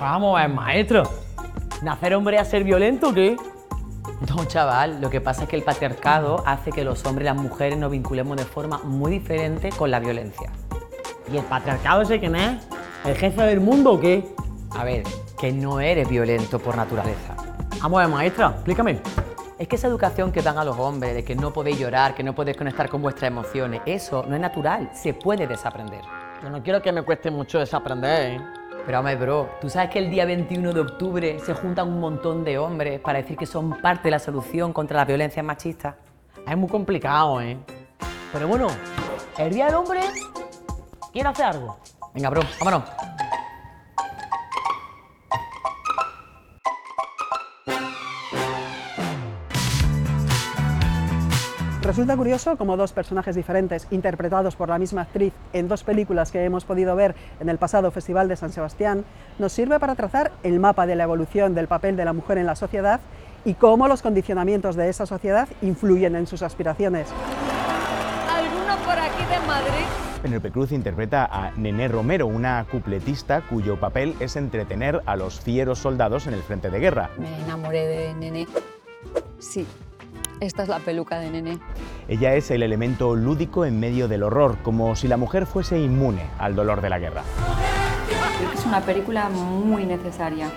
Vamos a ver, maestro. ¿Nacer hombre a ser violento o qué? No, chaval, lo que pasa es que el patriarcado hace que los hombres y las mujeres nos vinculemos de forma muy diferente con la violencia. ¿Y el patriarcado ese quién es? ¿El jefe del mundo o qué? A ver, que no eres violento por naturaleza. Vamos a ver, maestra, explícame. Es que esa educación que dan a los hombres, de que no podéis llorar, que no podéis conectar con vuestras emociones, eso no es natural, se puede desaprender. Yo no quiero que me cueste mucho desaprender, ¿eh? Pero hombre, bro, ¿tú sabes que el día 21 de octubre se juntan un montón de hombres para decir que son parte de la solución contra la violencia machista? Es muy complicado, ¿eh? Pero bueno, el Día del Hombre quiere hacer algo. Venga, bro, vámonos. Resulta curioso cómo dos personajes diferentes, interpretados por la misma actriz en dos películas que hemos podido ver en el pasado Festival de San Sebastián, nos sirve para trazar el mapa de la evolución del papel de la mujer en la sociedad y cómo los condicionamientos de esa sociedad influyen en sus aspiraciones. ¿Alguno por aquí de Madrid? Penélope Cruz interpreta a Nené Romero, una cupletista cuyo papel es entretener a los fieros soldados en el frente de guerra. Me enamoré de Nené. Sí, esta es la peluca de Nené. Ella es el elemento lúdico en medio del horror, como si la mujer fuese inmune al dolor de la guerra. Creo que es una película muy necesaria.